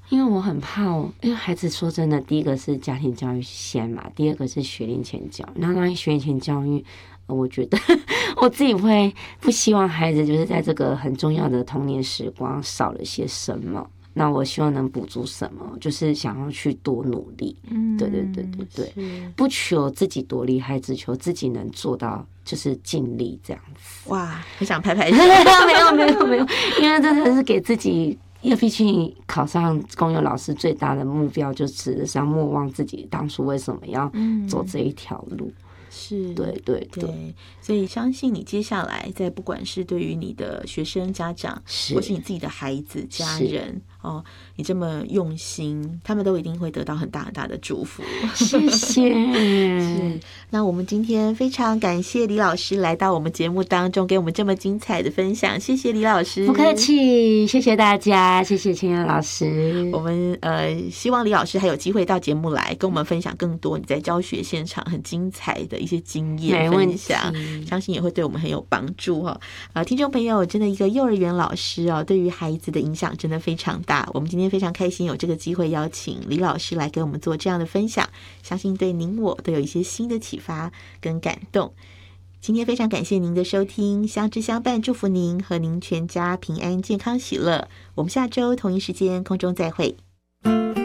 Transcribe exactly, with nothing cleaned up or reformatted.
因为我很怕我，因为孩子说真的，第一个是家庭教育先嘛，第二个是学龄前教育。那那学龄前教育，呃我觉得我自己会不希望孩子就是在这个很重要的童年时光少了些什么。那我希望能补足什么，就是想要去多努力。嗯，对对对对对，不求自己多厉害，只求自己能做到，就是尽力这样子。 哇，很想拍拍手。 没有没有没有，因为真的是给自己。因为毕竟考上公幼老师最大的目标，就只是要莫忘自己当初为什么要走这一条路。嗯， 是， 对对 对, 对，所以相信你接下来在不管是对于你的学生家长，或是你自己的孩子家人哦，你这么用心，他们都一定会得到很大很大的祝福。 谢谢。 是，那我们今天非常感谢李老师来到我们节目当中，给我们这么精彩的分享，谢谢李老师。 不客气，谢谢大家，谢谢千源老师。 我们呃希望李老师还有机会到节目来跟我们分享更多你在教学现场很精彩的一些经验分享，相信也会对我们很有帮助哈、哦。呃，听众朋友，真的一个幼儿园老师哦，对于孩子的影响真的非常大。我们今天非常开心有这个机会邀请李老师来给我们做这样的分享，相信对您我都有一些新的启发跟感动。今天非常感谢您的收听，相知相伴，祝福您和您全家平安健康喜乐。我们下周同一时间空中再会。